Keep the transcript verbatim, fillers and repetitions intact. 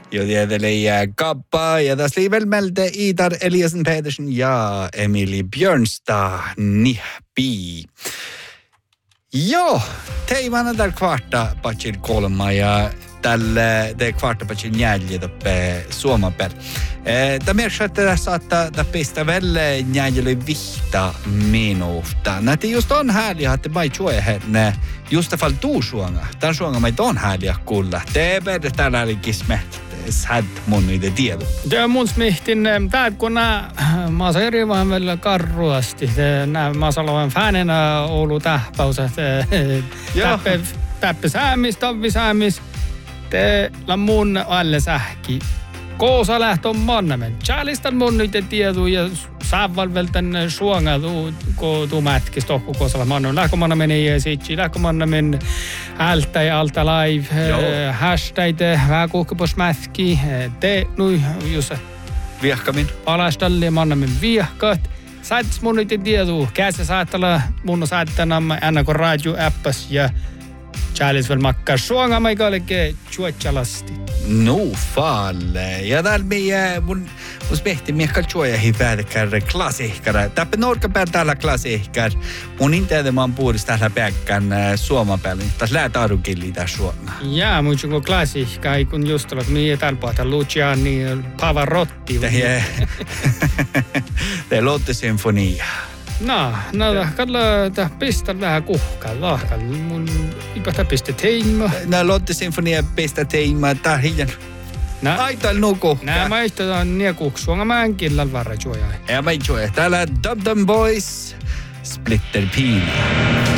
Jo tiedälee Kappa ja tässä liivel melte Itar Eliasen Petersen ja Emily Björnstad Nihpi. Joo, teivana tällä kvarta patsil kolma ja tällä te kvarta patsil njälje toppe Suomapel. Tämä merkitsee, että tässä saattaa pistä välle njälje vihta minuuta. Näitä just on härliä, että mä ei tjoe henne just fall tuu suonga. Tämän suonga mä ei on härliä kuulla. Te pedet täällä oli kismet. Sad mun niitä tiedä. Det mun smihtin tää kun nää mä saan eri vähän välillä karruasti. Nää mä saan olla fänenä Oulu tähpäusät. Täppe, täppe säämis, tavvi säämis. Te la mun alle sähki. Koosa lähtö mannamen. Tjäälistan mun niitä tiedä ja saaval väl tän suonga tuu tuu mätkis tohku koosalla mannamen. Lähkömanna meni ja sitsi. Lähkömanna meni ältä ja alta live. Hashtag vähän kuhkipos mätki. Te nui just Viehkamin. Alastalli mannamen viehkat. Saitis mun niitä tiedä. Käsä saattala mun saattana aina kun radio appas ja tjäälis väl makkaa suonga maikalike tjuotjalasti. No falle. Ja täällä meidän mun mun mehti miekka tjoja hyvääkär klassikkara. Täppä norkapääl täällä klassikkar. Mun inteede maan puhdis täällä päkkän Suomapäällä. Tässä läätaarukilli tässä Suomaa. Jaa, mun kun klassikka, kun just olet mihin täällä puhuta Luciani Pavarotti. Te Te Lotte-symfonia. No, no, kalla tää pistää vähän kuhkaa, lahkalla. Mun ipä pistä teima. No Lotte-symfonia pistä teima. Tää hiljan. Aital nuku. Nää maistetaan nie kuksua, mä en killal varra juoja. Ja mä juoja. Täällä Dum Dum Boys, Splitter Pina.